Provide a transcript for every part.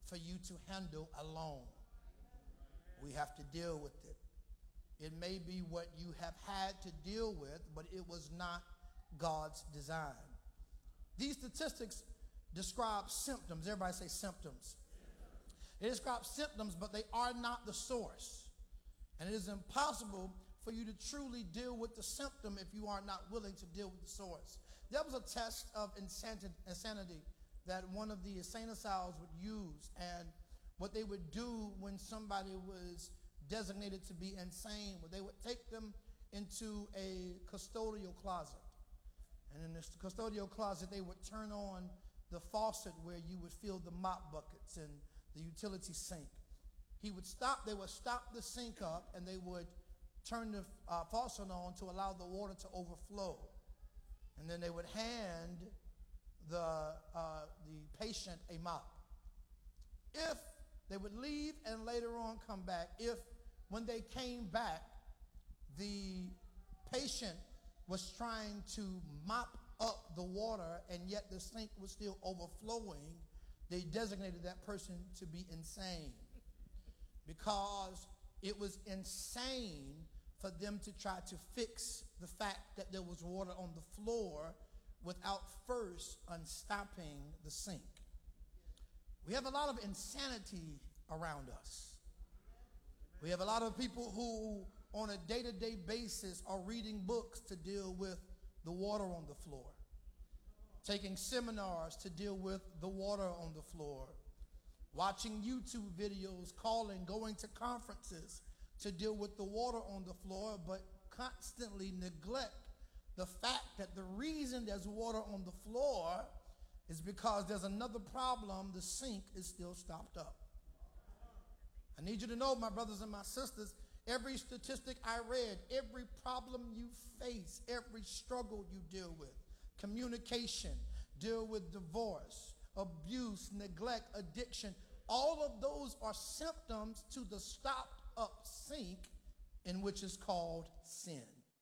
for you to handle alone. We have to deal with it. It may be what you have had to deal with, but it was not God's design. These statistics describe symptoms. Everybody say symptoms. They describe symptoms, but they are not the source. And it is impossible for you to truly deal with the symptom if you are not willing to deal with the source. There was a test of insanity that one of the insane asylums would use, and what they would do when somebody was designated to be insane, they would take them into a custodial closet. And in this custodial closet, they would turn on the faucet where you would fill the mop buckets and the utility sink. They would stop the sink up, and they would turn the faucet on to allow the water to overflow. And then they would hand the patient a mop. If they would leave and later on come back, if when they came back, the patient was trying to mop up the water and yet the sink was still overflowing, they designated that person to be insane, because it was insane for them to try to fix the fact that there was water on the floor without first unstopping the sink. We have a lot of insanity around us. We have a lot of people who on a day-to-day basis are reading books to deal with the water on the floor, taking seminars to deal with the water on the floor, watching YouTube videos, going to conferences to deal with the water on the floor, but constantly neglect the fact that the reason there's water on the floor is because there's another problem. The sink is still stopped up. I need you to know, my brothers and my sisters, every statistic I read, every problem you face, every struggle you deal with, communication, deal with divorce, abuse, neglect, addiction, all of those are symptoms to the stopped up sink, in which is called sin.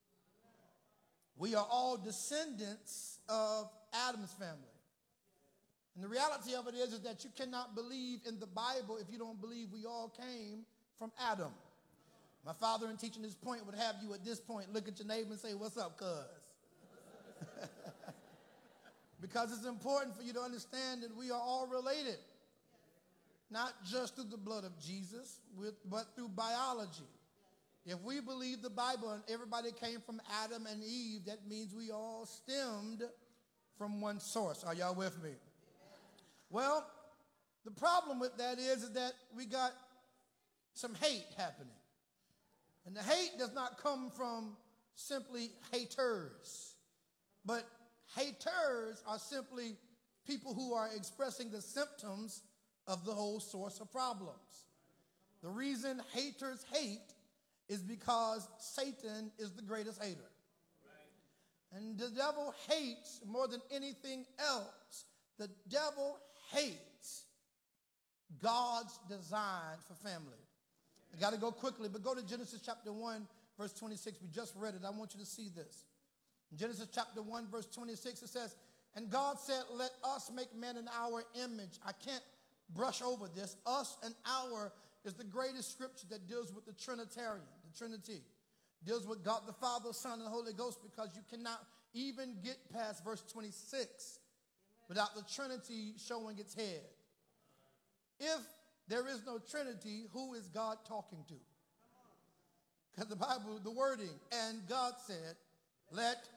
We are all descendants of Adam's family. And the reality of it is that you cannot believe in the Bible if you don't believe we all came from Adam. My father, in teaching this point, would have you at this point look at your neighbor and say, "What's up, cuz?" Because it's important for you to understand that we are all related. Not just through the blood of Jesus, but through biology. If we believe the Bible and everybody came from Adam and Eve, that means we all stemmed from one source. Are y'all with me? Well, the problem with that is that we got some hate happening. And the hate does not come from simply haters, but haters are simply people who are expressing the symptoms of the whole source of problems. The reason haters hate is because Satan is the greatest hater. And the devil hates more than anything else. The devil hates God's design for family. I got to go quickly, but go to Genesis chapter 1, verse 26. We just read it. I want you to see this. In Genesis chapter 1, verse 26, it says, "And God said, let us make man in our image." I can't brush over this. Us and our is the greatest scripture that deals with the Trinitarian, the Trinity. Deals with God the Father, Son, and Holy Ghost, because you cannot even get past verse 26 without the Trinity showing its head. If there is no Trinity, who is God talking to? Because the Bible, the wording, "And God said, let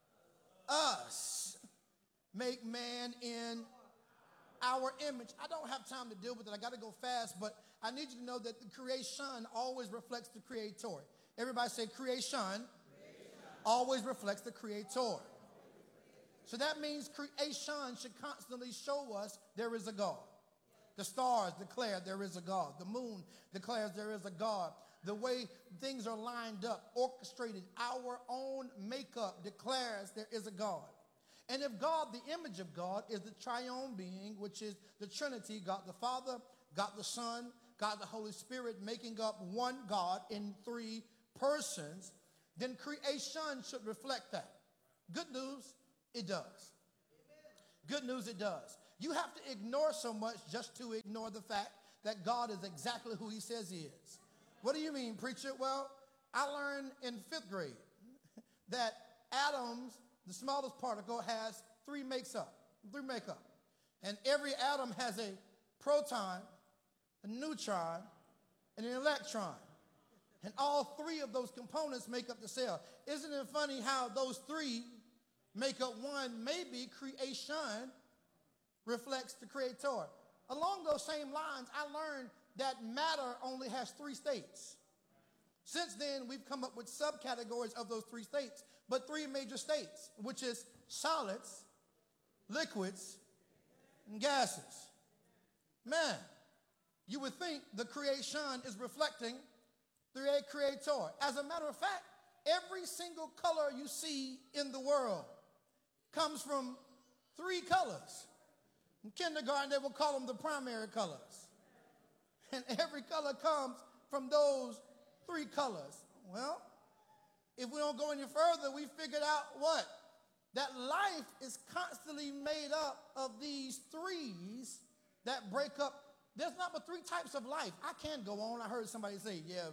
us make man in our image." I don't have time to deal with it. I got to go fast, but I need you to know that the creation always reflects the creator. Everybody say creation always reflects the creator. So that means creation should constantly show us there is a God. The stars declare there is a God. The moon declares there is a God. The way things are lined up, orchestrated, our own makeup declares there is a God. And if God, the image of God, is the triune being, which is the Trinity, God the Father, God the Son, God the Holy Spirit, making up one God in three persons, then creation should reflect that. Good news, it does. Good news, it does. You have to ignore so much just to ignore the fact that God is exactly who he says he is. What do you mean, preacher? Well, I learned in 5th grade that atoms, the smallest particle, has three makeup. And every atom has a proton, a neutron, and an electron. And all three of those components make up the cell. Isn't it funny how those three make up one? Maybe creation reflects the creator. Along those same lines, I learned that matter only has 3 states. Since then, we've come up with subcategories of those 3 states, but 3 major states, which is solids, liquids, and gases. Man, you would think the creation is reflecting the creator. As a matter of fact, every single color you see in the world comes from 3 colors. In kindergarten, they will call them the primary colors. And every color comes from those 3 colors. Well, if we don't go any further, we figured out what? That life is constantly made up of these threes that break up. There's not but 3 types of life. I can go on. I heard somebody say, yeah,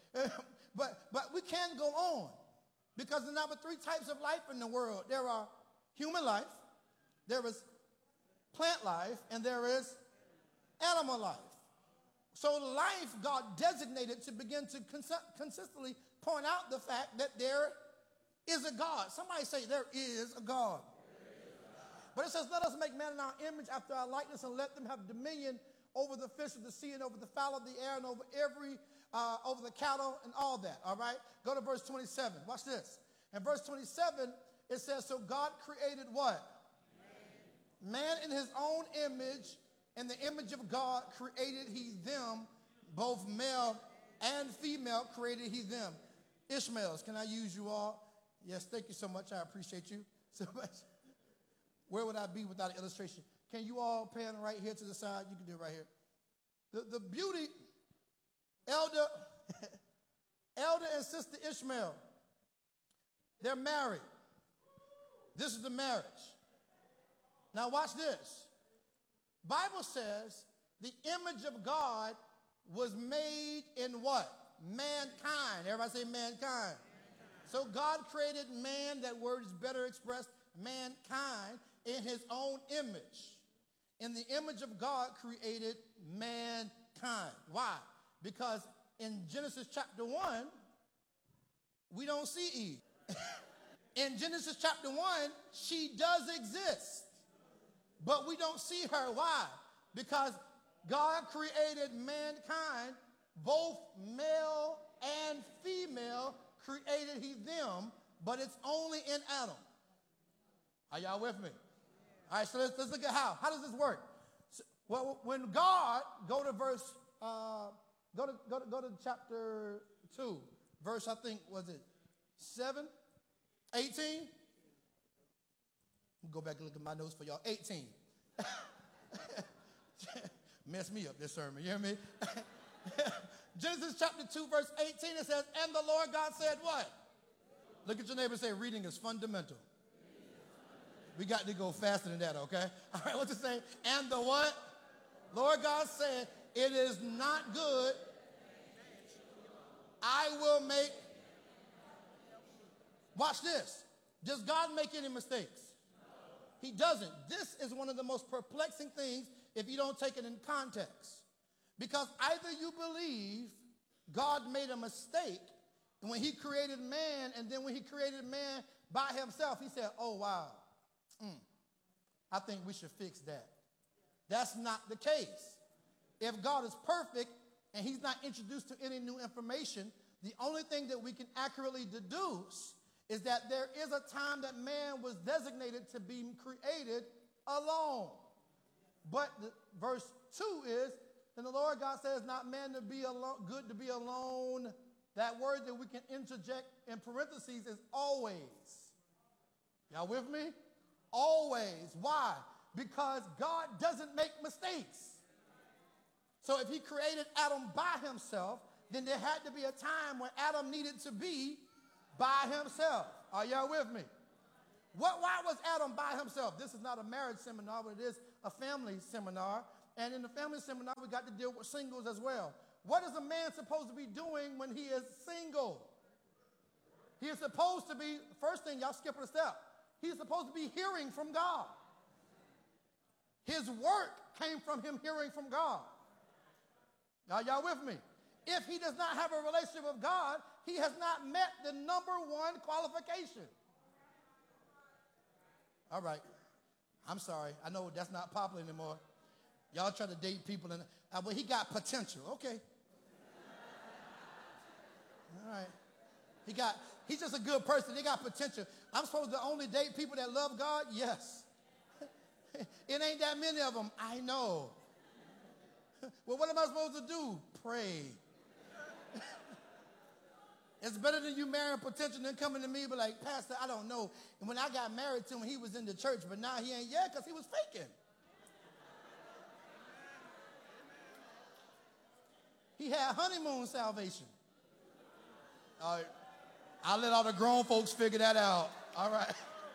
but we can go on because there's not but 3 types of life in the world. There are human life, there is plant life, and there is animal life. So life, God designated to begin to consistently point out the fact that there is a God. Somebody say there is a God. But it says, let us make man in our image after our likeness, and let them have dominion over the fish of the sea and over the fowl of the air and over over the cattle and all that. All right? Go to verse 27. Watch this. In verse 27, it says, so God created what? Man in his own image. In the image of God created he them, both male and female created he them. Ishmaels, can I use you all? Yes, thank you so much. I appreciate you so much. Where would I be without an illustration? Can you all pan right here to the side? You can do it right here. The beauty, elder and sister Ishmael, they're married. This is the marriage. Now watch this. Bible says the image of God was made in what? Mankind. Everybody say mankind. So God created man, that word is better expressed, mankind, in his own image. In the image of God created mankind. Why? Because in Genesis chapter 1, we don't see Eve. In Genesis chapter 1, she does exist. But we don't see her. Why? Because God created mankind, both male and female, created he them, but it's only in Adam. Are y'all with me? All right, so let's look at how. How does this work? So, well, when God, go to chapter 2, verse, I think, was it 7, 18? Go back and look at my notes for y'all. 18. Mess me up this sermon, you hear me? Genesis chapter 2, verse 18, it says, and the Lord God said what? Look at your neighbor and say, reading is fundamental. We got to go faster than that, okay? All right, what's it say? And the what? Lord God said, it is not good. I will make. Watch this. Does God make any mistakes? He doesn't. This is one of the most perplexing things if you don't take it in context. Because either you believe God made a mistake when he created man, and then when he created man by himself, he said, oh, wow, I think we should fix that. That's not the case. If God is perfect and he's not introduced to any new information, the only thing that we can accurately deduce is that there is a time that man was designated to be created alone. But verse 2 is, and the Lord God says, not man to be alone, good to be alone. That word that we can interject in parentheses is always. Y'all with me? Always. Why? Because God doesn't make mistakes. So if he created Adam by himself, then there had to be a time when Adam needed to be by himself. Are y'all with me? Why was Adam by himself? This is not a marriage seminar, but it is a family seminar. And in the family seminar, we got to deal with singles as well. What is a man supposed to be doing when he is single? He is supposed to be, first thing, y'all skipping a step. He's supposed to be hearing from God. His work came from him hearing from God. Y'all with me? If he does not have a relationship with God, he has not met the number one qualification. All right. I'm sorry. I know that's not popular anymore. Y'all try to date people, and well, he got potential. Okay. All right. He's just a good person. He got potential. I'm supposed to only date people that love God? Yes. It ain't that many of them. I know. Well, what am I supposed to do? Pray. It's better than you marrying potential than coming to me and be like, Pastor, I don't know. And when I got married to him, he was in the church, but now he ain't yet because he was faking. He had honeymoon salvation. All right. I'll let all the grown folks figure that out. All right.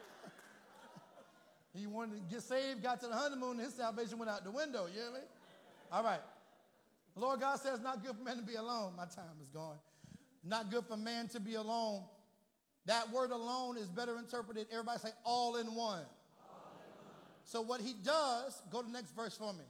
He wanted to get saved, got to the honeymoon, and his salvation went out the window. You hear me? All right. The Lord God says it's not good for man to be alone. My time is gone. Not good for man to be alone. That word alone is better interpreted. Everybody say all in one. So what he does, go to the next verse for me.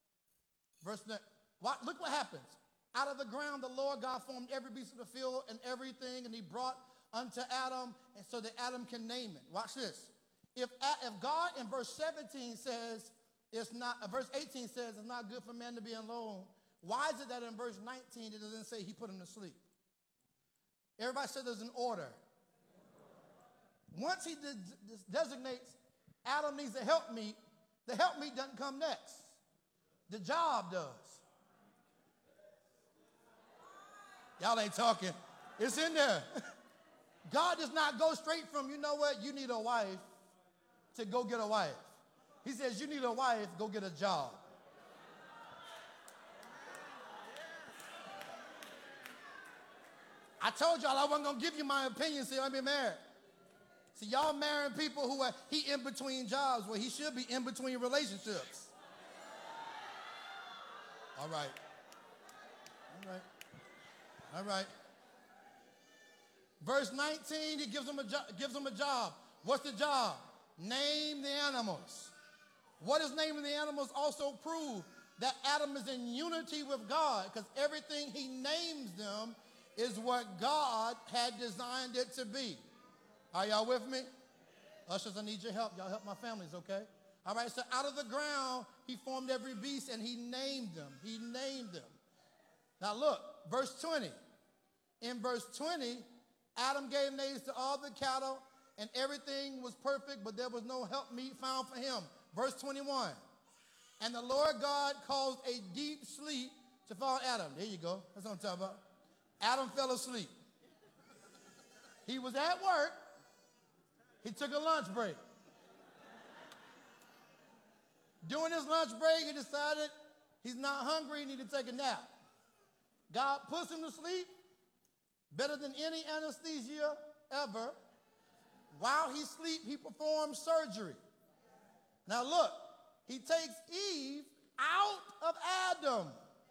Look what happens. Out of the ground, the Lord God formed every beast of the field and everything, and he brought unto Adam, and so that Adam can name it. Watch this. If God in verse 17 says verse 18 says it's not good for man to be alone, why is it that in verse 19 it doesn't say he put him to sleep? Everybody said there's an order. Once he designates Adam needs a helpmeet, the helpmeet doesn't come next. The job does. Y'all ain't talking. It's in there. God does not go straight from, you know what, you need a wife, to go get a wife. He says, you need a wife, go get a job. I told y'all I wasn't going to give you my opinion, so I'll be married. See, y'all marrying people who are, he in between jobs, where he should be in between relationships. All right. All right. All right. Verse 19, he gives them a job. What's the job? Name the animals. What is naming the animals also prove that Adam is in unity with God, because everything he names them is what God had designed it to be. Are y'all with me? Ushers, I need your help. Y'all help my families, okay? All right, so out of the ground, he formed every beast and he named them. He named them. Now look, verse 20. In verse 20, Adam gave names to all the cattle, and everything was perfect, but there was no helpmeet found for him. Verse 21. And the Lord God caused a deep sleep to fall on Adam. There you go. That's what I'm talking about. Adam fell asleep. He was at work. He took a lunch break. During his lunch break, he decided he's not hungry, he needed to take a nap. God puts him to sleep, better than any anesthesia ever. While he sleeps, he performs surgery. Now look, he takes Eve out of Adam.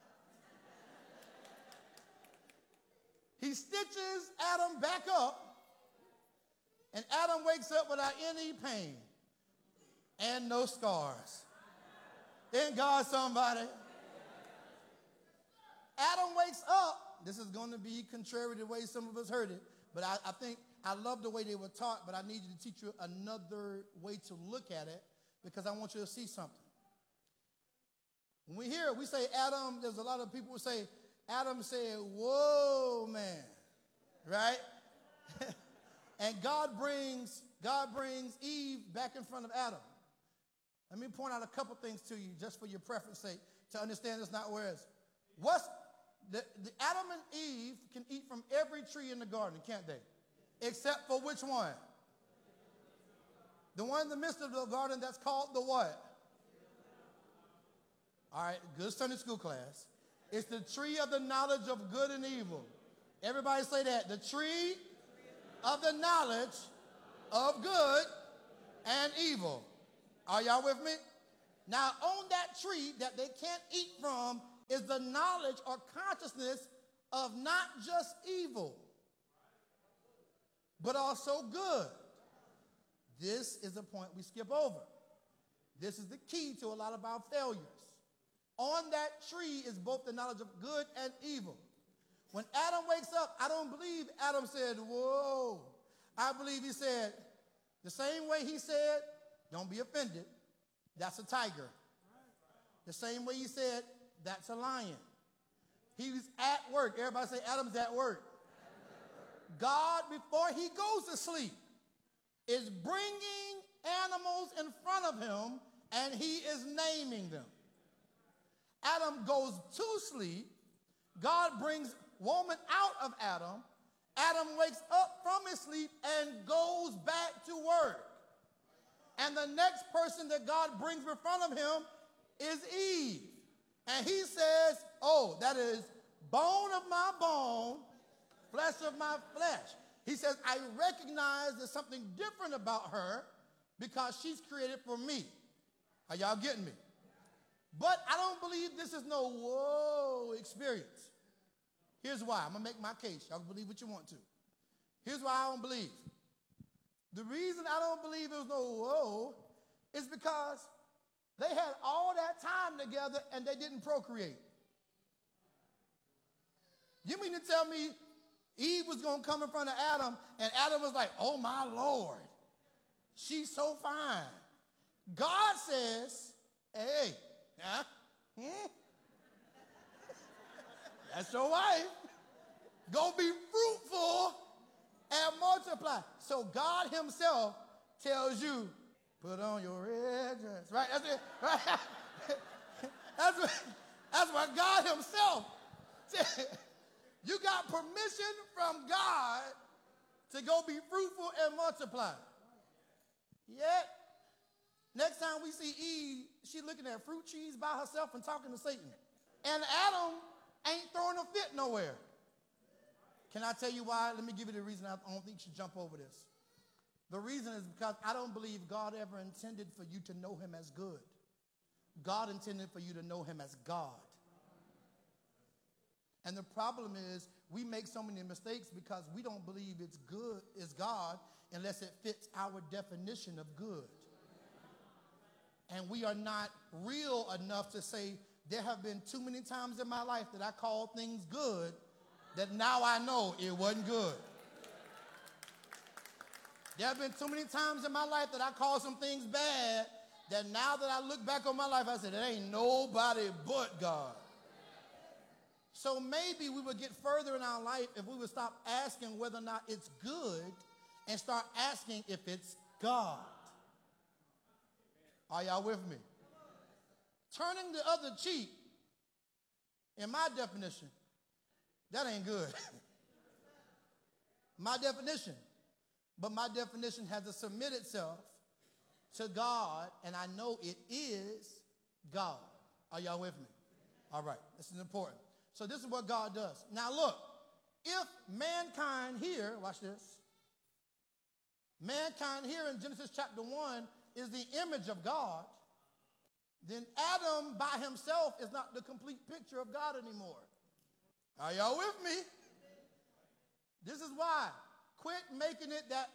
He stitches Adam back up, and Adam wakes up without any pain and no scars. Isn't God somebody? Adam wakes up. This is going to be contrary to the way some of us heard it, but I think I love the way they were taught, but I need you to teach you another way to look at it, because I want you to see something. When we hear it, we say Adam, there's a lot of people who say, Adam said, whoa, man, right? And God brings Eve back in front of Adam. Let me point out a couple things to you just for your preference sake to understand it's not whereas. The Adam and Eve can eat from every tree in the garden, can't they? Except for which one? The one in the midst of the garden that's called the what? All right, good Sunday school class. It's the tree of the knowledge of good and evil. Everybody say that. The tree of the knowledge of good and evil. Are y'all with me? Now, on that tree that they can't eat from is the knowledge or consciousness of not just evil, but also good. This is a point we skip over. This is the key to a lot of our failures. On that tree is both the knowledge of good and evil. When Adam wakes up, I don't believe Adam said, whoa. I believe he said, the same way he said, don't be offended, that's a tiger. The same way he said, that's a lion. He was at work. Everybody say, Adam's at work. God, before he goes to sleep, is bringing animals in front of him, and he is naming them. Adam goes to sleep. God brings woman out of Adam. Adam wakes up from his sleep and goes back to work. And the next person that God brings in front of him is Eve. And he says, oh, that is bone of my bone, flesh of my flesh. He says, I recognize there's something different about her because she's created for me. Are y'all getting me? But I don't believe this is no whoa experience. Here's why. I'm going to make my case. Y'all can believe what you want to. Here's why I don't believe. The reason I don't believe it was no whoa is because they had all that time together and they didn't procreate. You mean to tell me Eve was going to come in front of Adam and Adam was like, oh my Lord, she's so fine. God says, hey, that's your wife. Go be fruitful and multiply. So God himself tells you, put on your red dress. Right? That's it. Right? That's what God himself said. You got permission from God to go be fruitful and multiply. Yet, next time we see Eve, she's looking at fruit trees by herself and talking to Satan. And Adam ain't throwing a fit nowhere. Can I tell you why? Let me give you the reason I don't think you should jump over this. The reason is because I don't believe God ever intended for you to know him as good. God intended for you to know him as God. And the problem is we make so many mistakes because we don't believe it's good, it's God, unless it fits our definition of good. And we are not real enough to say there have been too many times in my life that I called things good that now I know it wasn't good. There have been too many times in my life that I called some things bad that now that I look back on my life, I said, it ain't nobody but God. So maybe we would get further in our life if we would stop asking whether or not it's good and start asking if it's God. Are y'all with me? Turning the other cheek, in my definition, that ain't good. My definition. But my definition has to submit itself to God, and I know it is God. Are y'all with me? All right, this is important. So this is what God does. Now look, if mankind here, watch this, mankind here in Genesis chapter 1 is the image of God, then Adam by himself is not the complete picture of God anymore. Are y'all with me? This is why. Quit making it that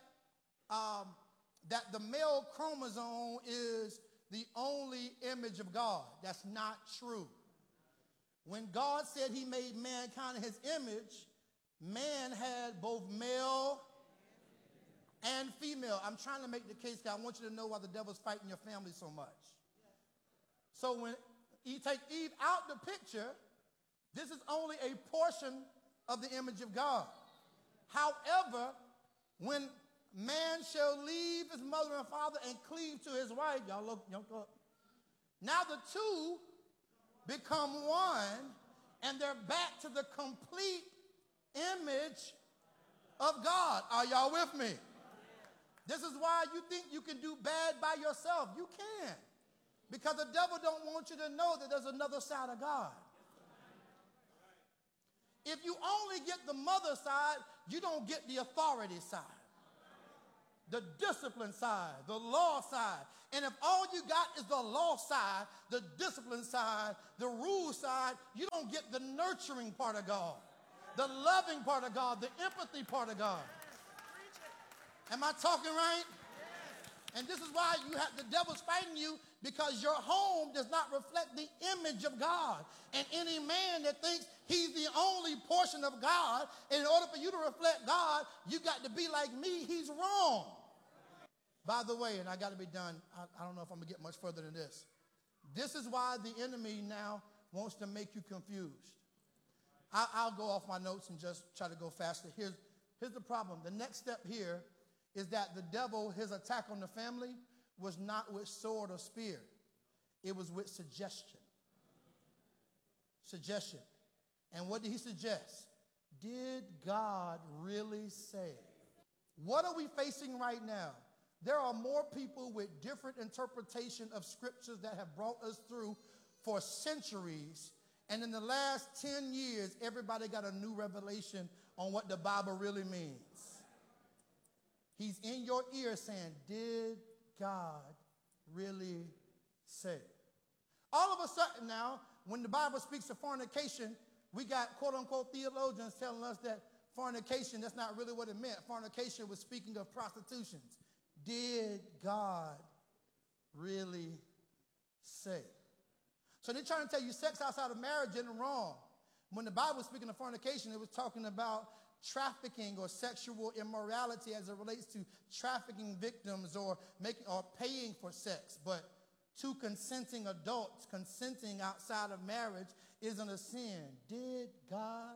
the male chromosome is the only image of God. That's not true. When God said he made mankind in his image, man had both male and female. I'm trying to make the case because I want you to know why the devil's fighting your family so much. So when you take Eve out the picture, this is only a portion of the image of God. However, when man shall leave his mother and father and cleave to his wife, y'all look up. Now the two become one, and they're back to the complete image of God. Are y'all with me? This is why you think you can do bad by yourself. You can't. Because the devil don't want you to know that there's another side of God. If you only get the mother side, you don't get the authority side. the discipline side, the law side. And if all you got is the law side, the discipline side, the rule side, you don't get the nurturing part of God, the loving part of God, the empathy part of God. Am I talking right? And this is why the devil's fighting you, because your home does not reflect the image of God. And any man that thinks he's the only portion of God, in order for you to reflect God, you got to be like me, he's wrong. By the way, and I got to be done, I don't know if I'm going to get much further than this. This is why the enemy now wants to make you confused. I'll go off my notes and just try to go faster. Here's the problem. The next step here is that the devil, his attack on the family was not with sword or spear. It was with suggestion. Suggestion. And what did he suggest? Did God really say? What are we facing right now? There are more people with different interpretation of scriptures that have brought us through for centuries. And in the last 10 years, everybody got a new revelation on what the Bible really means. He's in your ear saying, did God really say? All of a sudden now, when the Bible speaks of fornication, we got quote-unquote theologians telling us that fornication, that's not really what it meant. Fornication was speaking of prostitution. Did God really say? So they're trying to tell you sex outside of marriage isn't wrong. When the Bible was speaking of fornication, it was talking about trafficking or sexual immorality as it relates to trafficking victims or paying for sex. But two consenting adults consenting outside of marriage isn't a sin. Did God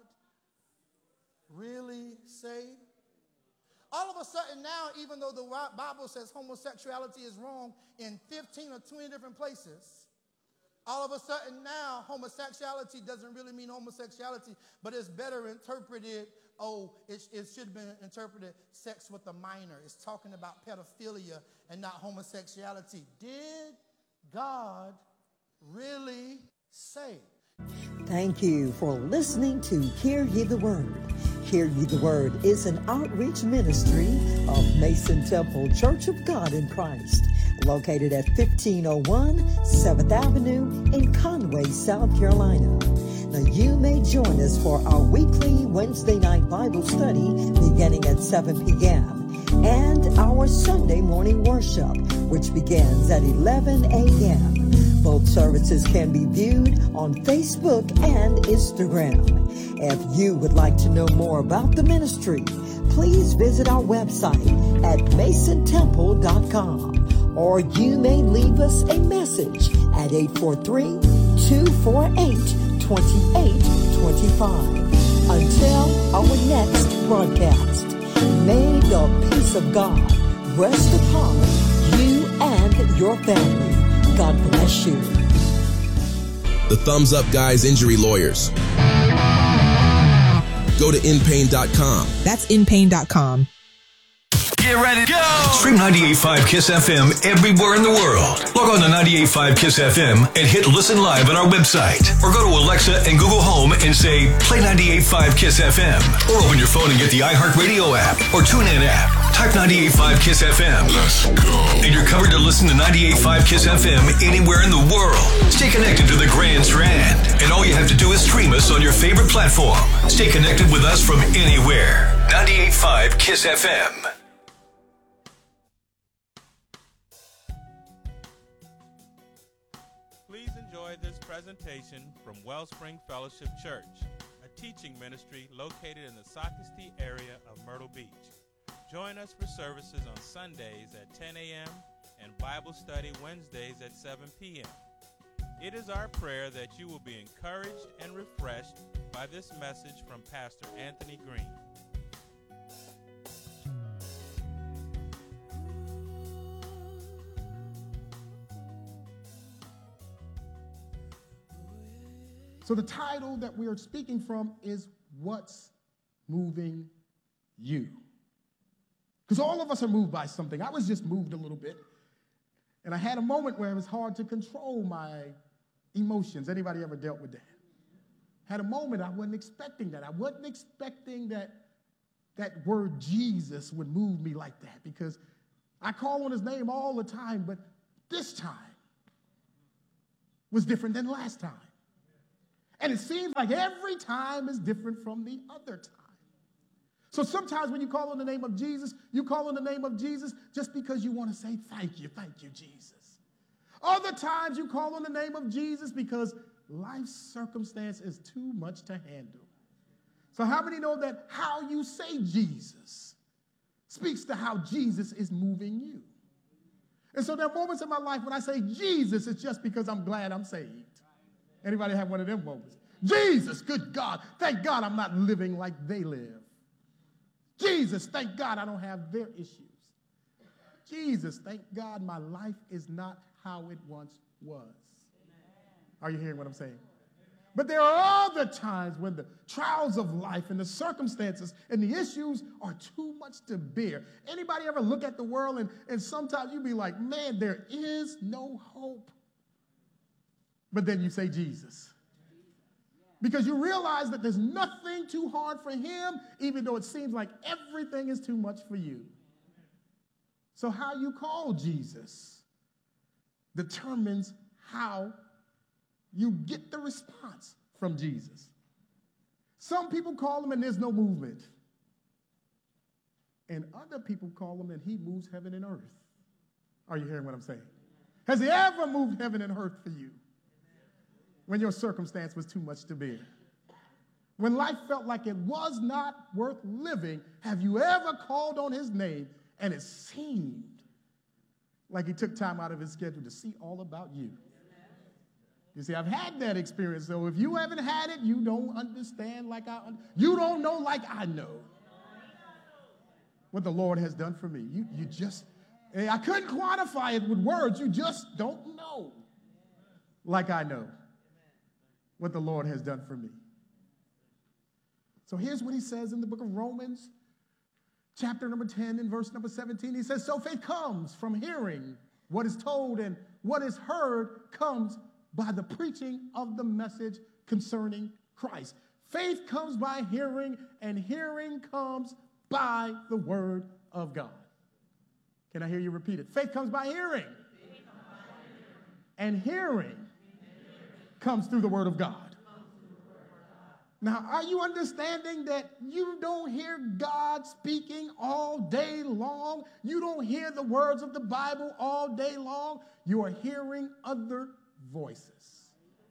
really say? All of a sudden now, even though the Bible says homosexuality is wrong in 15 or 20 different places, all of a sudden now homosexuality doesn't really mean homosexuality, but it's better interpreted, it should have been interpreted sex with a minor. It's talking about pedophilia and not homosexuality. Did God really say? Thank you for listening to Hear Ye the Word. Hear Ye the Word is an outreach ministry of Mason Temple Church of God in Christ, located at 1501 7th Avenue in Conway, South Carolina. Now you may join us for our weekly Wednesday night Bible study beginning at 7 p.m. and our Sunday morning worship, which begins at 11 a.m. Both services can be viewed on Facebook and Instagram. If you would like to know more about the ministry, please visit our website at masontemple.com, or you may leave us a message at 843-248-2825. Until our next broadcast, may the peace of God rest upon you and your family. God bless you. The Thumbs Up Guys Injury Lawyers. Go to inpain.com. That's inpain.com. Get ready to go! Stream 98.5 KISS FM everywhere in the world. Log on to 98.5 KISS FM and hit listen live on our website. Or go to Alexa and Google Home and say, play 98.5 KISS FM. Or open your phone and get the iHeartRadio app or TuneIn app. Type 98.5 KISS FM. Let's go. And you're covered to listen to 98.5 KISS FM anywhere in the world. Stay connected to the Grand Strand. And all you have to do is stream us on your favorite platform. Stay connected with us from anywhere. 98.5 KISS FM. Please enjoy this presentation from Wellspring Fellowship Church, a teaching ministry located in the Socastee area of Myrtle Beach. Join us for services on Sundays at 10 a.m. and Bible study Wednesdays at 7 p.m. It is our prayer that you will be encouraged and refreshed by this message from Pastor Anthony Green. So the title that we are speaking from is What's Moving You? Because all of us are moved by something. I was just moved a little bit. And I had a moment where it was hard to control my emotions. Anybody ever dealt with that? Had a moment I wasn't expecting that. I wasn't expecting that word Jesus would move me like that, because I call on his name all the time, but this time was different than last time. And it seems like every time is different from the other time. So sometimes when you call on the name of Jesus, you call on the name of Jesus just because you want to say thank you, Jesus. Other times you call on the name of Jesus because life's circumstance is too much to handle. So how many know that how you say Jesus speaks to how Jesus is moving you? And so there are moments in my life when I say Jesus, it's just because I'm glad I'm saved. Anybody have one of them moments? Jesus, good God, thank God I'm not living like they live. Jesus, thank God I don't have their issues. Jesus, thank God my life is not how it once was. Are you hearing what I'm saying? But there are other times when the trials of life and the circumstances and the issues are too much to bear. Anybody ever look at the world and sometimes you be like, man, there is no hope. But then you say Jesus. Because you realize that there's nothing too hard for him, even though it seems like everything is too much for you. So how you call Jesus determines how you get the response from Jesus. Some people call him and there's no movement. And other people call him and he moves heaven and earth. Are you hearing what I'm saying? Has he ever moved heaven and earth for you when your circumstance was too much to bear? When life felt like it was not worth living, have you ever called on his name and it seemed like he took time out of his schedule to see all about you? You see, I've had that experience. So if you haven't had it, you don't understand like you don't know like I know what the Lord has done for me. You just, I couldn't quantify it with words. You just don't know like I know what the Lord has done for me. So here's what he says in the book of Romans, chapter number 10 and verse number 17. He says, so faith comes from hearing what is told, and what is heard comes by the preaching of the message concerning Christ. Faith comes by hearing, and hearing comes by the word of God. Can I hear you repeat it? Faith comes by hearing, and hearing comes through the word of God. Now, are you understanding that you don't hear God speaking all day long? You don't hear the words of the Bible all day long. You are hearing other voices.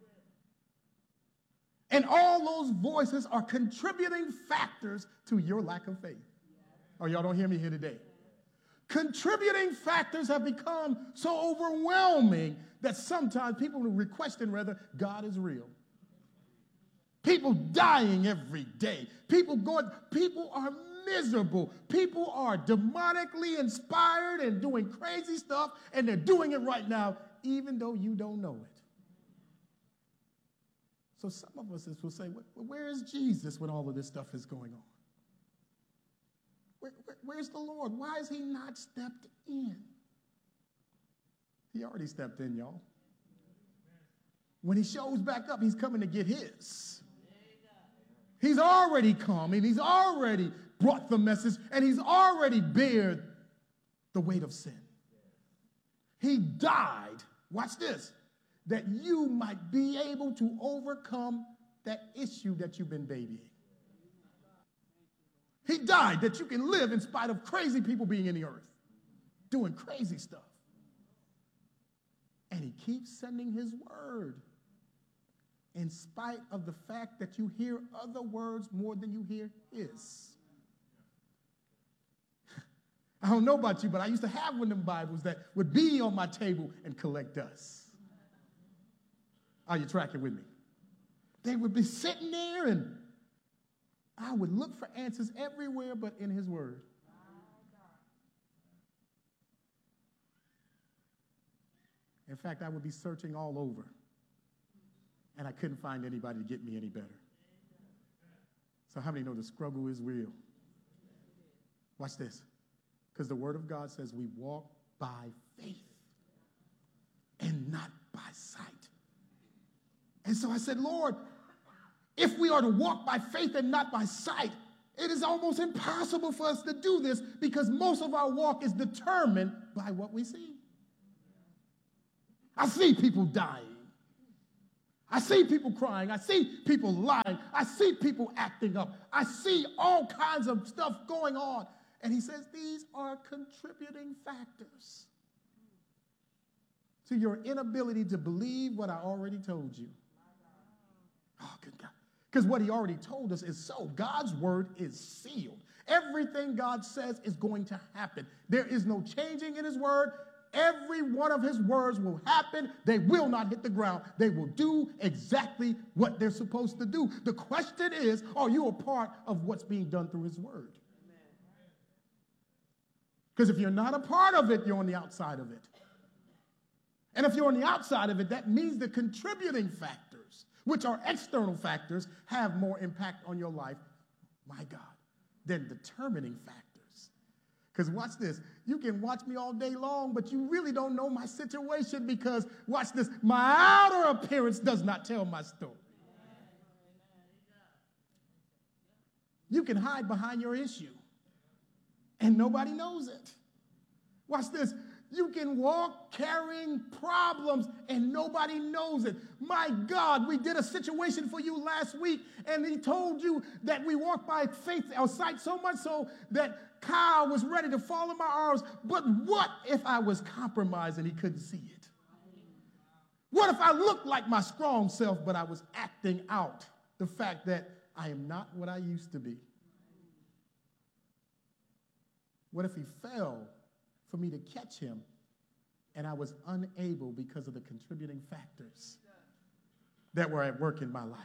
And all those voices are contributing factors to your lack of faith. Oh, y'all don't hear me here today. Contributing factors have become so overwhelming that sometimes people are questioning whether God is real. People dying every day. People are miserable. People are demonically inspired and doing crazy stuff, and they're doing it right now, even though you don't know it. So some of us will say, well, where is Jesus when all of this stuff is going on? Where's the Lord? Why has he not stepped in? He already stepped in, y'all. When he shows back up, he's coming to get his. He's already come, and he's already brought the message, and he's already bared the weight of sin. He died, watch this, that you might be able to overcome that issue that you've been babying. He died that you can live in spite of crazy people being in the earth, doing crazy stuff. And he keeps sending his word in spite of the fact that you hear other words more than you hear his. I don't know about you, but I used to have one of them Bibles that would be on my table and collect dust. Are you tracking with me? They would be sitting there, and I would look for answers everywhere but in his word. In fact, I would be searching all over, and I couldn't find anybody to get me any better. So how many know the struggle is real? Watch this. Because the word of God says we walk by faith and not by sight. And so I said, Lord, if we are to walk by faith and not by sight, it is almost impossible for us to do this because most of our walk is determined by what we see. I see people dying. I see people crying. I see people lying. I see people acting up. I see all kinds of stuff going on. And he says these are contributing factors to your inability to believe what I already told you. Oh, good God. Because what he already told us is so. God's word is sealed. Everything God says is going to happen. There is no changing in his word. Every one of his words will happen. They will not hit the ground. They will do exactly what they're supposed to do. The question is, are you a part of what's being done through his word? Because if you're not a part of it, you're on the outside of it. And if you're on the outside of it, that means the contributing factors, which are external factors, have more impact on your life, my God, than determining factors. Because watch this, you can watch me all day long, but you really don't know my situation because, watch this, my outer appearance does not tell my story. You can hide behind your issue, and nobody knows it. Watch this. You can walk carrying problems and nobody knows it. My God, we did a situation for you last week and he told you that we walk by faith or sight so much so that Kyle was ready to fall in my arms. But what if I was compromised and he couldn't see it? What if I looked like my strong self but I was acting out the fact that I am not what I used to be? What if he fell for me to catch him, and I was unable because of the contributing factors that were at work in my life?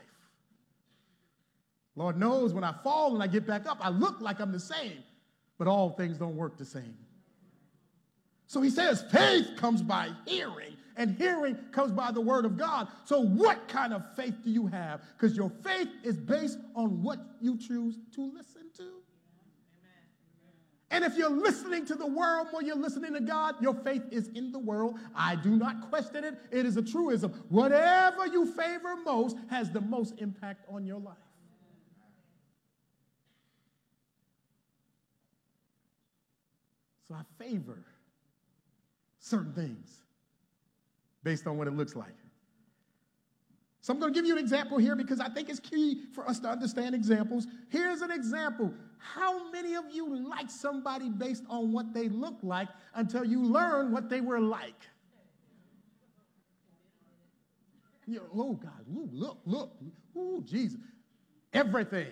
Lord knows when I fall and I get back up, I look like I'm the same, but all things don't work the same. So he says faith comes by hearing, and hearing comes by the word of God. So what kind of faith do you have? Because your faith is based on what you choose to listen to. And if you're listening to the world more you're listening to God, your faith is in the world. I do not question it. It is a truism. Whatever you favor most has the most impact on your life. So I favor certain things based on what it looks like. So I'm going to give you an example here because I think it's key for us to understand examples. Here's an example. How many of you like somebody based on what they look like until you learn what they were like? You know, oh, God, ooh, look, ooh, Jesus, everything.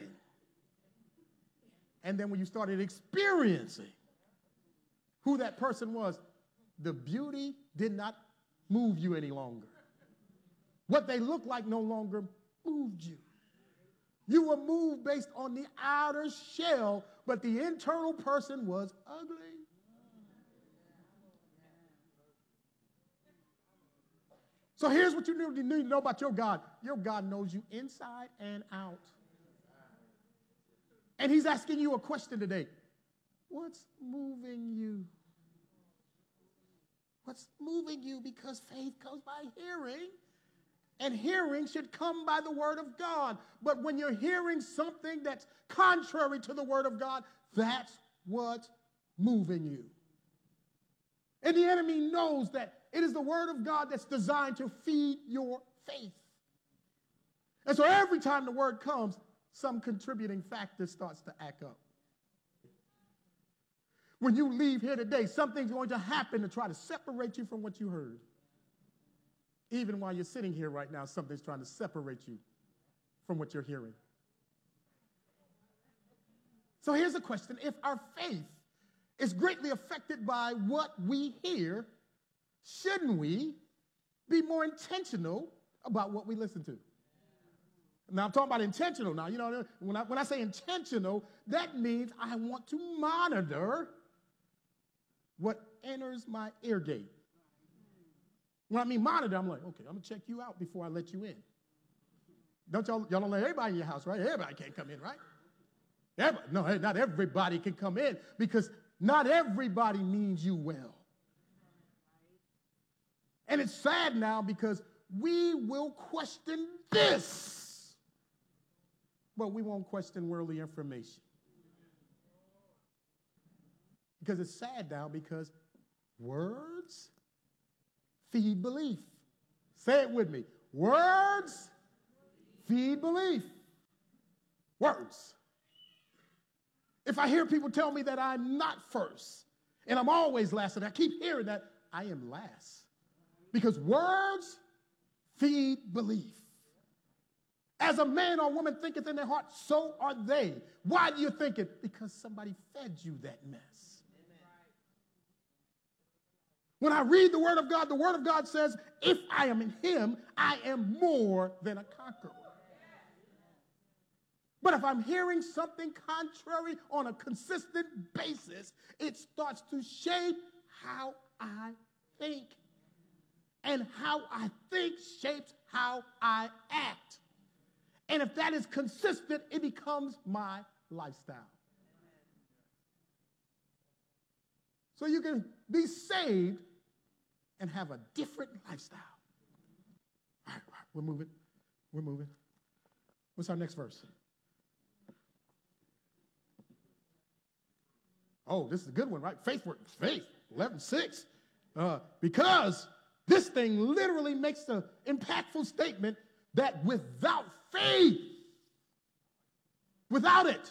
And then when you started experiencing who that person was, the beauty did not move you any longer. What they looked like no longer moved you. You were moved based on the outer shell, but the internal person was ugly. So here's what you need to know about your God. Your God knows you inside and out. And he's asking you a question today. What's moving you? What's moving you? Because faith comes by hearing. And hearing should come by the word of God. But when you're hearing something that's contrary to the word of God, that's what's moving you. And the enemy knows that it is the word of God that's designed to feed your faith. And so every time the word comes, some contributing factor starts to act up. When you leave here today, something's going to happen to try to separate you from what you heard. Even while you're sitting here right now, something's trying to separate you from what you're hearing. So here's a question. If our faith is greatly affected by what we hear, shouldn't we be more intentional about what we listen to? Now, I'm talking about intentional now. You know, when I say intentional, that means I want to monitor what enters my ear gate. When I mean monitor, I'm like, okay, I'm going to check you out before I let you in. Y'all don't let everybody in your house, right? Everybody can't come in, right? No, not everybody can come in because not everybody means you well. And it's sad now because we will question this, but we won't question worldly information. Because it's sad now because words feed belief. Say it with me. Words feed belief. Words. If I hear people tell me that I'm not first and I'm always last, and I keep hearing that, I am last. Because words feed belief. As a man or woman thinketh in their heart, so are they. Why do you think it? Because somebody fed you that mess. When I read the Word of God says, if I am in Him, I am more than a conqueror. But if I'm hearing something contrary on a consistent basis, it starts to shape how I think. And how I think shapes how I act. And if that is consistent, it becomes my lifestyle. So you can be saved and have a different lifestyle. All right, we're moving. We're moving. What's our next verse? Oh, this is a good one, right? Faith, 11:6. Because this thing literally makes the impactful statement that without faith, without it,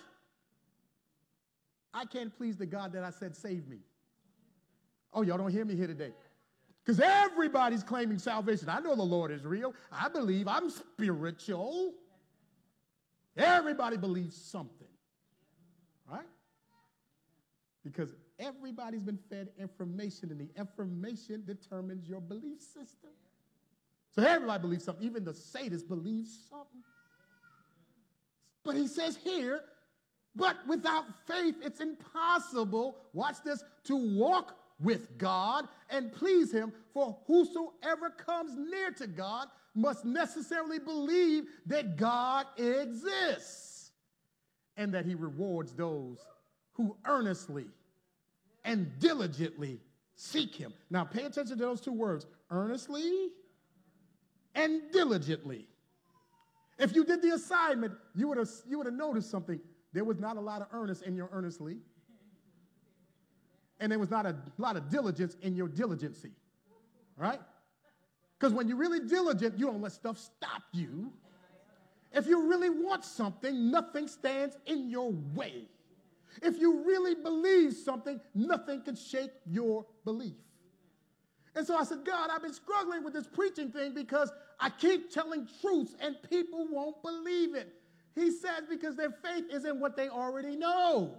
I can't please the God that I said saved me. Oh, y'all don't hear me here today. Because everybody's claiming salvation. I know the Lord is real. I believe I'm spiritual. Everybody believes something, right? Because everybody's been fed information, and the information determines your belief system. So everybody believes something. Even the sadists believe something. But he says here, but without faith, it's impossible, watch this, to walk with God and please him. For whosoever comes near to God must necessarily believe that God exists and that he rewards those who earnestly and diligently seek him. Now pay attention to those two words, earnestly and diligently. If you did the assignment, you would have noticed something. There was not a lot of earnest in your earnestly. And there was not a lot of diligence in your diligency. Right? Because when you're really diligent, you don't let stuff stop you. If you really want something, nothing stands in your way. If you really believe something, nothing can shake your belief. And so I said, God, I've been struggling with this preaching thing because I keep telling truths and people won't believe it. He says because their faith is in what they already know.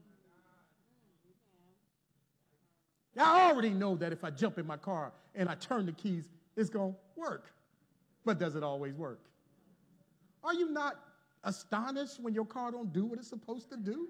Now, I already know that if I jump in my car and I turn the keys, it's going to work. But does it always work? Are you not astonished when your car don't do what it's supposed to do?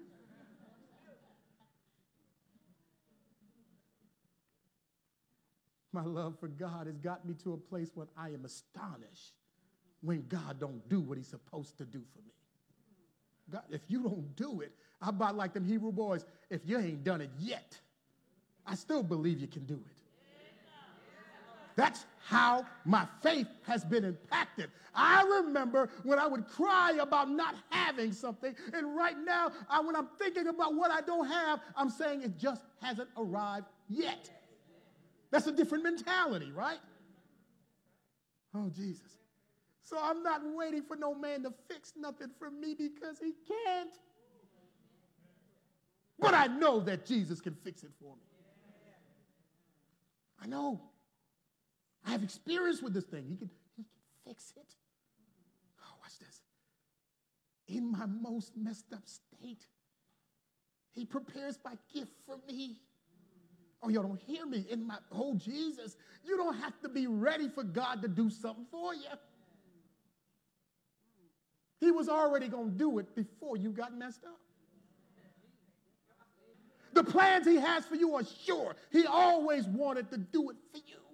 My love for God has got me to a place when I am astonished when God don't do what he's supposed to do for me. God, if you don't do it, how about like them Hebrew boys, if you ain't done it yet, I still believe you can do it. That's how my faith has been impacted. I remember when I would cry about not having something, and right now, when I'm thinking about what I don't have, I'm saying it just hasn't arrived yet. That's a different mentality, right? Oh, Jesus. So I'm not waiting for no man to fix nothing for me because he can't. But I know that Jesus can fix it for me. I know. I have experience with this thing. He can fix it. Oh, watch this. In my most messed up state, he prepares my gift for me. Oh, y'all don't hear me. Oh, Jesus, you don't have to be ready for God to do something for you. He was already going to do it before you got messed up. The plans he has for you are sure. He always wanted to do it for you.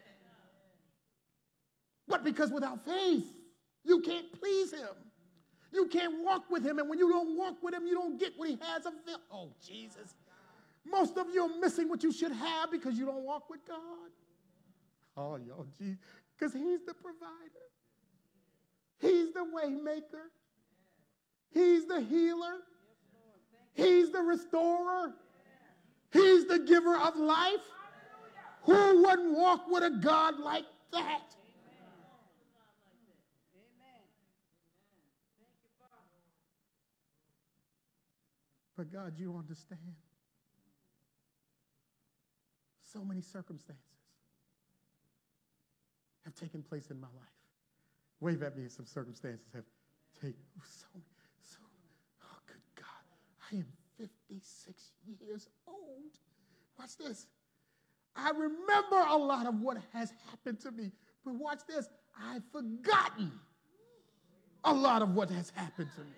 But because without faith, you can't please him. You can't walk with him. And when you don't walk with him, you don't get what he has available. Oh, Jesus. Most of you are missing what you should have because you don't walk with God. Oh, y'all, Jesus. Because he's the provider. He's the way maker. He's the healer. He's the restorer. He's the giver of life. Who wouldn't walk with a God like that? But God, you understand. So many circumstances have taken place in my life. Wave at me if some circumstances have taken. Oh, good God. I am 56 years old. Watch this. I remember a lot of what has happened to me. But watch this. I've forgotten a lot of what has happened to me.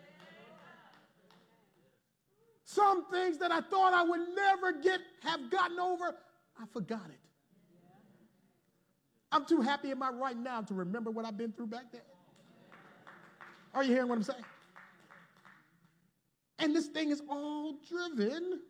Some things that I thought I would never have gotten over, I forgot it. I'm too happy in my right now to remember what I've been through back then. Are you hearing what I'm saying? And this thing is all driven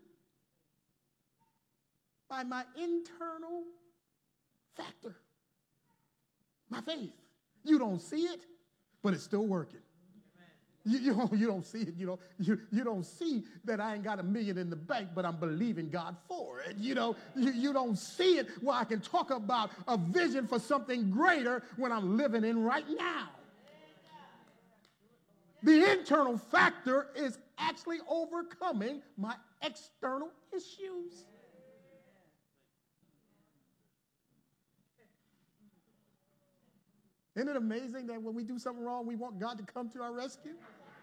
by my internal factor, my faith. You don't see it, but it's still working. You don't see it. You don't see that I ain't got $1 million in the bank, but I'm believing God for it. You don't see it where I can talk about a vision for something greater when I'm living in right now. The internal factor is actually overcoming my external issues. Isn't it amazing that when we do something wrong, we want God to come to our rescue?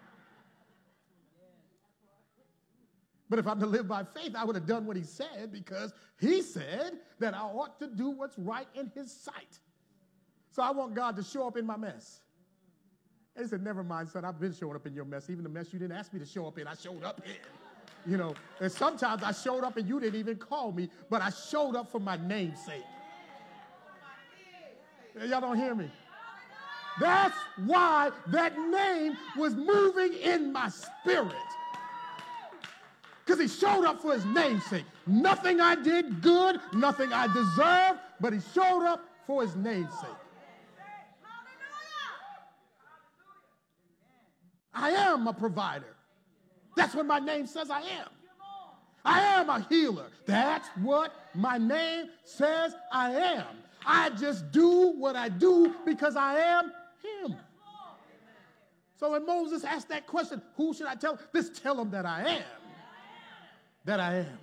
But if I'm to live by faith, I would have done what he said, because he said that I ought to do what's right in his sight. So I want God to show up in my mess. And he said, never mind, son, I've been showing up in your mess. Even the mess you didn't ask me to show up in, I showed up in. And sometimes I showed up and you didn't even call me, but I showed up for my name's sake. Y'all don't hear me? That's why that name was moving in my spirit. Because he showed up for his name's sake. Nothing I did good, nothing I deserved, but he showed up for his name's sake. I am a provider. That's what my name says I am. I am a healer. That's what my name says I am. I just do what I do because I am him. So when Moses asked that question, who should I tell? Just tell him that I am. That I am.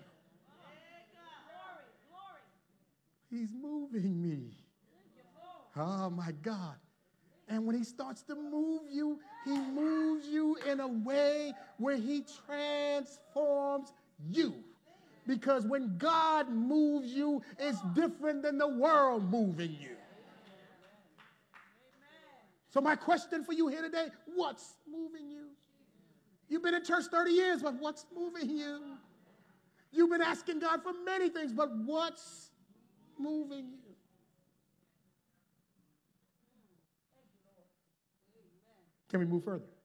He's moving me. Oh my God. And when he starts to move you, he moves you in a way where he transforms you. Because when God moves you, it's different than the world moving you. So my question for you here today, what's moving you? You've been in church 30 years, but what's moving you? You've been asking God for many things, but what's moving you? Can we move further?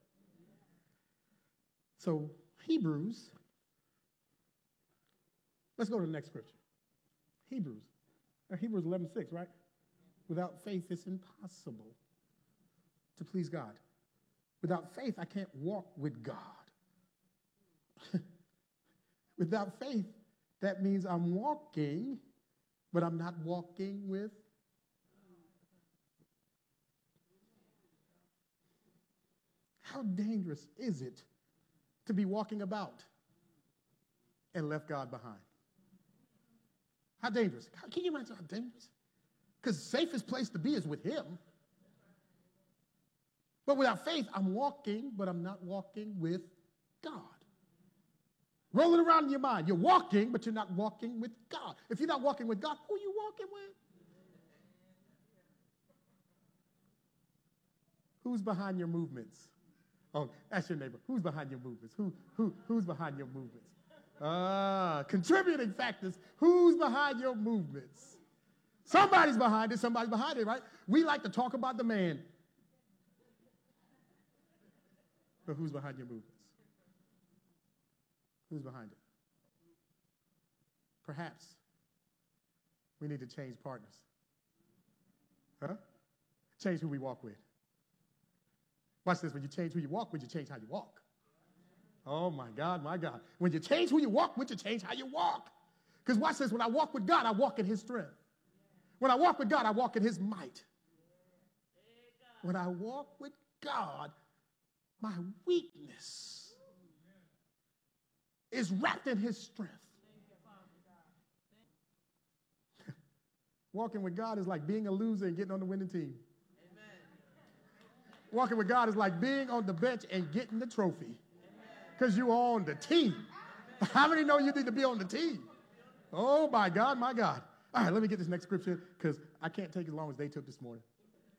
So Hebrews, let's go to the next scripture. Hebrews 11:6, right? Without faith, it's impossible to please God. Without faith, I can't walk with God. Without faith, that means I'm walking, but I'm not walking with. How dangerous is it to be walking about and left God behind? How dangerous? Can you imagine how dangerous? Because the safest place to be is with him. But without faith, I'm walking, but I'm not walking with God. Roll it around in your mind. You're walking, but you're not walking with God. If you're not walking with God, who are you walking with? Who's behind your movements? Oh, ask your neighbor, who's behind your movements? Who's behind your movements? Contributing factors. Who's behind your movements? Somebody's behind it. Somebody's behind it, right? We like to talk about the man. But who's behind your movements? Who's behind it? Perhaps we need to change partners. Huh? Change who we walk with. Watch this. When you change who you walk with, you change how you walk. Oh, my God, my God. When you change who you walk with, you change how you walk. Because watch this, when I walk with God, I walk in his strength. When I walk with God, I walk in his might. When I walk with God, my weakness is wrapped in his strength. Walking with God is like being a loser and getting on the winning team. Walking with God is like being on the bench and getting the trophy because you're on the team. How many know you need to be on the team? Oh, my God, my God. All right, let me get this next scripture because I can't take as long as they took this morning.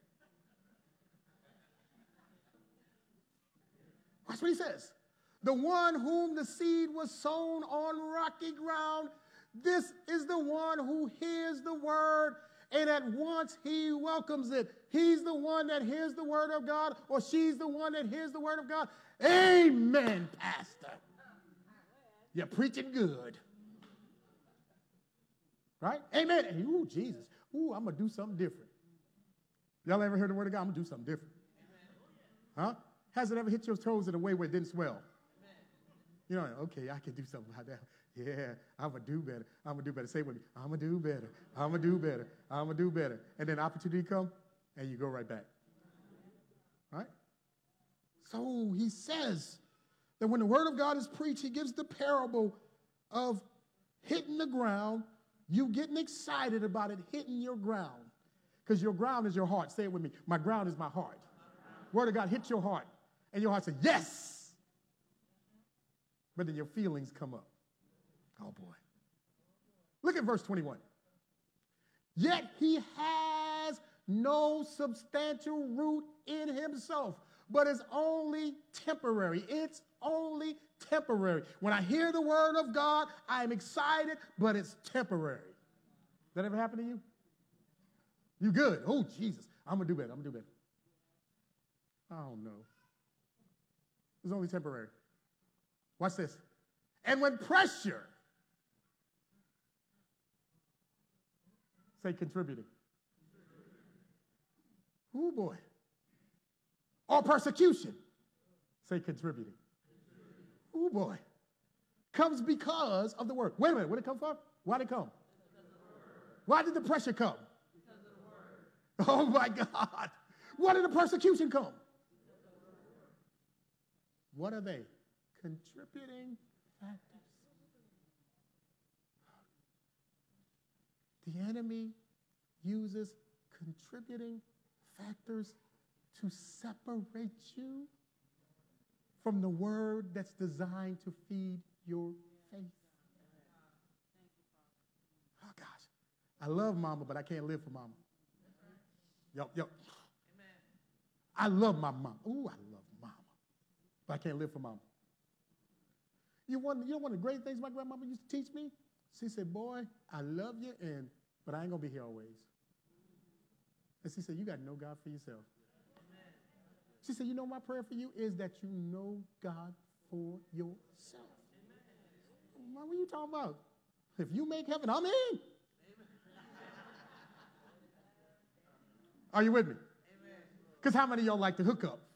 Watch what he says. The one whom the seed was sown on rocky ground, this is the one who hears the word, and at once he welcomes it. He's the one that hears the word of God, or she's the one that hears the word of God. Amen, Pastor. You're preaching good. Right? Amen. Ooh, Jesus. Ooh, I'm going to do something different. Y'all ever heard the word of God? I'm going to do something different. Huh? Has it ever hit your toes in a way where it didn't swell? You know, okay, I can do something like that. Yeah, I'm going to do better. I'm going to do better. Say it with me. I'm going to do better. I'm going to do better. I'm going to do better. And then opportunity come, and you go right back. Right? So he says that when the word of God is preached, he gives the parable of hitting the ground, you getting excited about it hitting your ground. Because your ground is your heart. Say it with me. My ground is my heart. Word of God hits your heart. And your heart says, yes. But then your feelings come up. Oh, boy. Look at verse 21. Yet he has no substantial root in himself, but is only temporary. It's only temporary. When I hear the word of God, I am excited, but it's temporary. That ever happen to you? You good? Oh, Jesus. I'm going to do better. I'm going to do better. Oh, no. It's only temporary. Watch this. And when pressure, say contributing. Oh, boy. Or persecution, say contributing. Oh, boy. Comes because of the word. Wait a minute. Where did it come from? Why did it come? Why did the pressure come? Because of the word. Oh, my God. Why did the persecution come? What are they? Contributing factors. The enemy uses contributing factors to separate you from the word that's designed to feed your faith. Oh, gosh. I love mama, but I can't live for mama. Yo. I love my mom. Ooh, I love mama, but I can't live for mama. You know one of the great things my grandmama used to teach me? She said, boy, I love you, but I ain't going to be here always. And she said, you got to know God for yourself. Amen. She said, you know, my prayer for you is that you know God for yourself. Amen. What are you talking about? If you make heaven, I'm in. Amen. Are you with me? Because how many of y'all like to hook up?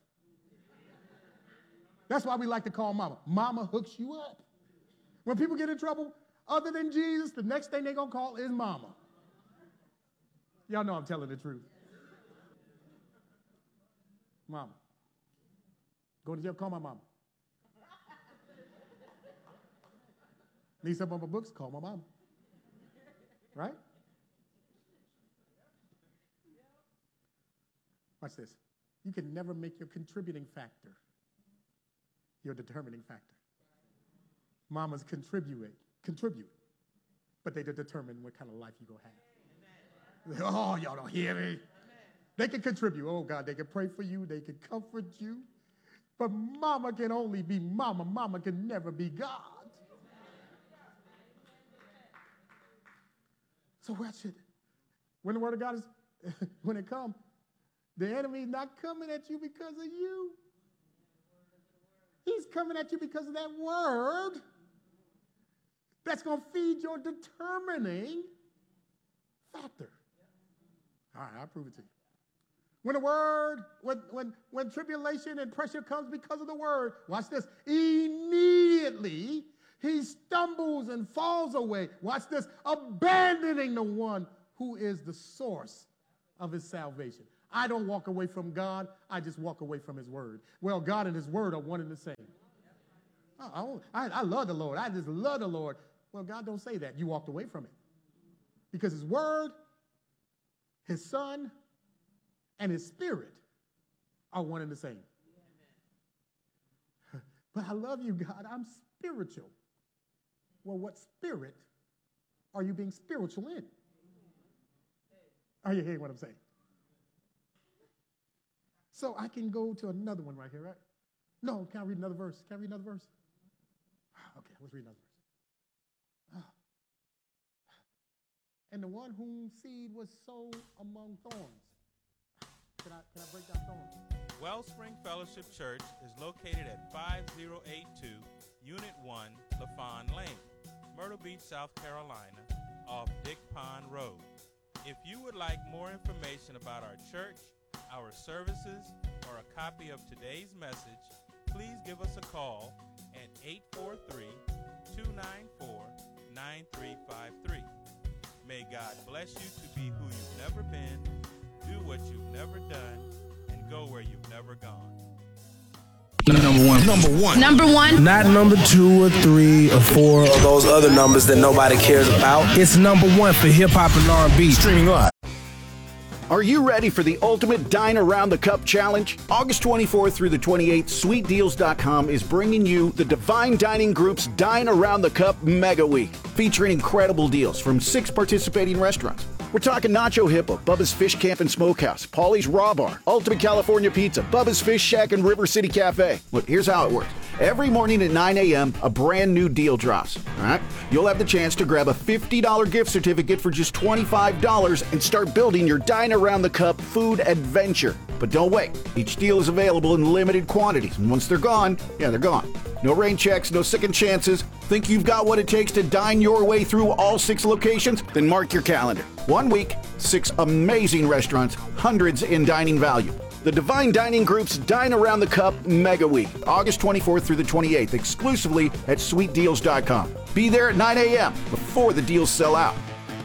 That's why we like to call mama. Mama hooks you up. When people get in trouble, other than Jesus, the next thing they're going to call is mama. Y'all know I'm telling the truth. Mama. Go to jail, call my mama. Need something on my books? Call my mama. Right? Watch this. You can never make your contributing factor your determining factor. Mamas contribute, but they determine what kind of life you're going to have. Amen. Oh, y'all don't hear me? Amen. They can contribute. Oh, God, they can pray for you. They can comfort you. But mama can only be mama. Mama can never be God. So watch it. When the word of God is, when it comes, the enemy is not coming at you because of you. He's coming at you because of that word that's going to feed your determining factor. All right, I'll prove it to you. When the word, when tribulation and pressure comes because of the word, watch this, immediately he stumbles and falls away. Watch this, abandoning the one who is the source of his salvation. I don't walk away from God. I just walk away from his word. Well, God and his word are one and the same. I love the Lord. I just love the Lord. Well, God don't say that. You walked away from it. Because his word, his son, and his spirit are one and the same. But I love you, God. I'm spiritual. Well, what spirit are you being spiritual in? Are you hearing what I'm saying? So I can go to another one right here, right? No, can I read another verse? Can I read another verse? Okay, let's read another verse. And the one whom seed was sown among thorns. Can I break down thorns? Wellspring Fellowship Church is located at 5082 Unit 1, LaFawn Lane, Myrtle Beach, South Carolina, off Dick Pond Road. If you would like more information about our church, our services, or a copy of today's message, please give us a call at 843-294-9353. May God bless you to be who you've never been, do what you've never done, and go where you've never gone. Number one. Not number 2 or 3 or 4 or those other numbers that nobody cares about. It's number 1 for hip hop and R&B. Streaming live. Are you ready for the ultimate Dine Around the Cup challenge? August 24th through the 28th, SweetDeals.com is bringing you the Divine Dining Group's Dine Around the Cup Mega Week, featuring incredible deals from 6 participating restaurants. We're talking Nacho Hippo, Bubba's Fish Camp and Smokehouse, Paulie's Raw Bar, Ultimate California Pizza, Bubba's Fish Shack, and River City Cafe. Look, here's how it works. Every morning at 9 a.m., a brand new deal drops. All right? You'll have the chance to grab a $50 gift certificate for just $25 and start building your Dine Around the Cup food adventure. But don't wait. Each deal is available in limited quantities, and once they're gone, they're gone. No rain checks, no second chances. Think you've got what it takes to dine your way through all 6 locations? Then mark your calendar. 1 week, 6 amazing restaurants, hundreds in dining value. The Divine Dining Group's Dine Around the Cup Mega Week, August 24th through the 28th, exclusively at SweetDeals.com. Be there at 9 a.m. before the deals sell out.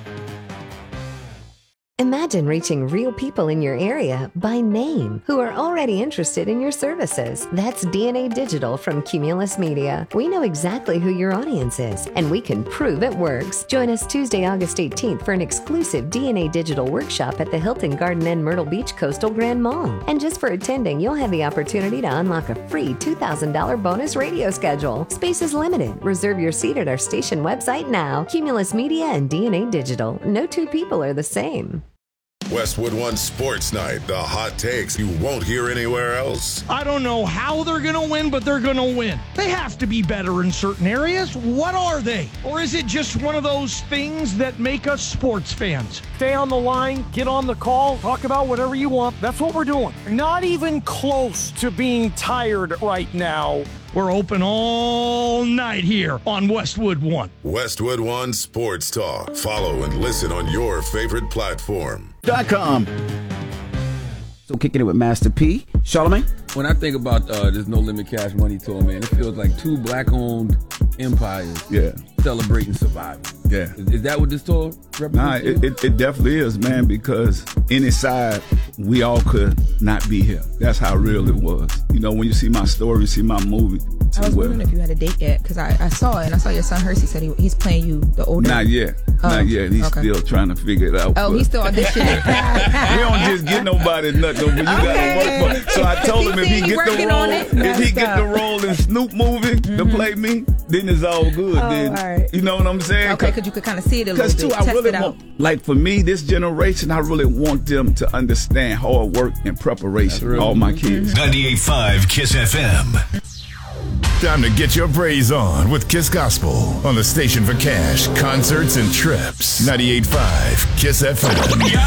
Imagine reaching real people in your area by name who are already interested in your services. That's DNA Digital from Cumulus Media. We know exactly who your audience is, and we can prove it works. Join us Tuesday, August 18th for an exclusive DNA Digital workshop at the Hilton Garden Inn Myrtle Beach Coastal Grand Mall. And just for attending, you'll have the opportunity to unlock a free $2,000 bonus radio schedule. Space is limited. Reserve your seat at our station website now. Cumulus Media and DNA Digital. No 2 people are the same. Westwood One Sports Night, the hot takes you won't hear anywhere else. I don't know how they're going to win, but they're going to win. They have to be better in certain areas. What are they? Or is it just one of those things that make us sports fans? Stay on the line, get on the call, talk about whatever you want. That's what we're doing. Not even close to being tired right now. We're open all night here on Westwood One. Westwood One Sports Talk. Follow and listen on your favorite platform. .com. So kicking it with Master P. Charlamagne? When I think about this No Limit Cash Money tour, man, it feels like 2 black-owned empires celebrating survival. Yeah. Is that what this tour represents? Nah, it definitely is, man, because any side, we all could not be here. That's how real it was. You know, when you see my story, see my movie. I was wondering if you had a date yet, because I saw it, and I saw your son Hersey said he's playing you the older. Not yet. Not yet. He's still trying to figure it out. Oh, he's still auditioning. We don't just get nobody nothing, but you gotta work for it. So I told him if he get the role in Snoop movie to play me, then it's all good. Then right. You know what I'm saying? Okay, because you could kind of see it a little bit. Because too, I really want, like for me, this generation, I really want them to understand hard work and preparation. All my kids. 98.5 KISS FM. Time to get your praise on with Kiss Gospel on the station for cash, concerts, and trips. 98.5 KISS FM.